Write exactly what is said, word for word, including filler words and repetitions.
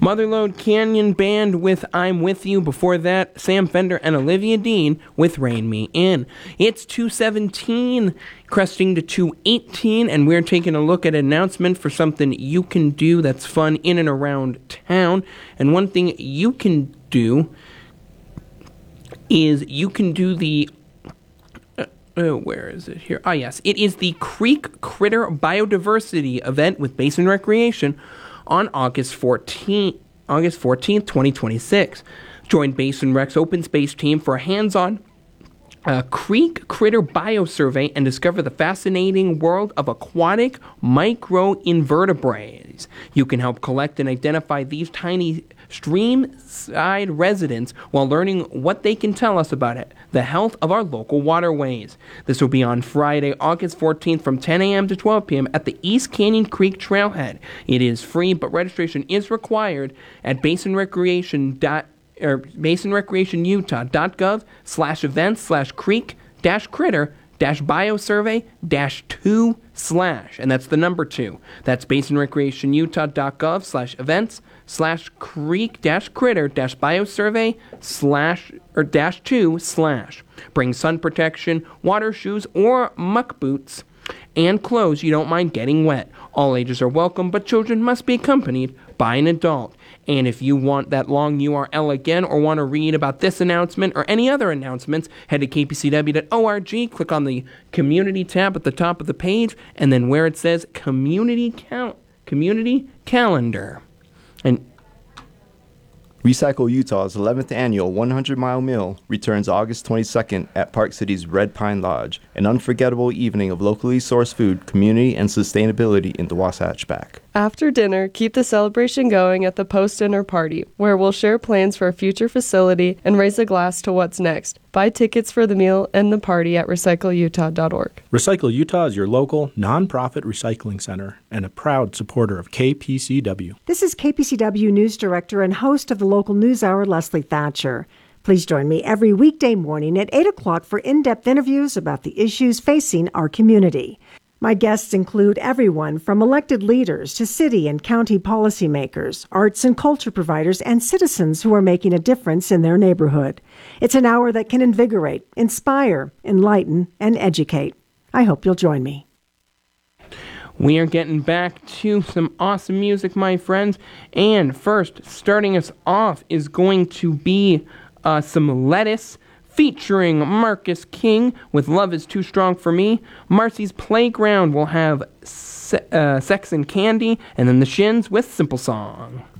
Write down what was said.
Motherlode Canyon Band with I'm With You. Before that, Sam Fender and Olivia Dean with Rein Me In. It's two seventeen, cresting to two eighteen, and we're taking a look at an announcement for something you can do that's fun in and around town. And one thing you can do is you can do the... Uh, oh, where is it here? Ah, yes. It is the Creek Critter Biodiversity event with Basin Recreation on August fourteenth, August fourteenth, twenty twenty-six. Join Basin Rec's open space team for a hands-on uh, creek critter biosurvey and discover the fascinating world of aquatic microinvertebrates. You can help collect and identify these tiny stream-side residents while learning what they can tell us about it, the health of our local waterways. This will be on Friday, August fourteenth from ten a.m. to twelve p.m. at the East Canyon Creek Trailhead. It is free, but registration is required at Basin Recreation dot or Basin Recreation Utah dot gov slash events slash creek dash critter dash biosurvey dash two slash, and that's the number two. That's Basin Recreation Utah dot gov slash events slash creek dash critter dash biosurvey slash or dash two slash. Bring sun protection, water shoes, or muck boots, and clothes you don't mind getting wet. All ages are welcome, but children must be accompanied by an adult. And if you want that long U R L again or want to read about this announcement or any other announcements, head to k p c w dot org, click on the Community tab at the top of the page, and then where it says Community Cal- Community Calendar. And Recycle Utah's eleventh annual one hundred mile Meal returns August twenty-second at Park City's Red Pine Lodge, an unforgettable evening of locally sourced food, community, and sustainability in the Wasatch Back. After dinner, keep the celebration going at the post-dinner party, where we'll share plans for a future facility and raise a glass to what's next. Buy tickets for the meal and the party at recycle utah dot org. Recycle Utah is your local, nonprofit recycling center and a proud supporter of K P C W. This is K P C W News Director and host of the Local News Hour, Leslie Thatcher. Please join me every weekday morning at eight o'clock for in-depth interviews about the issues facing our community. My guests include everyone from elected leaders to city and county policymakers, arts and culture providers, and citizens who are making a difference in their neighborhood. It's an hour that can invigorate, inspire, enlighten, and educate. I hope you'll join me. We are getting back to some awesome music, my friends. And first, starting us off is going to be uh, some Lettuce, featuring Marcus King with Love Is Too Strong For Me. Marcy's Playground will have se- uh, Sex and Candy, and then the Shins with Simple Song.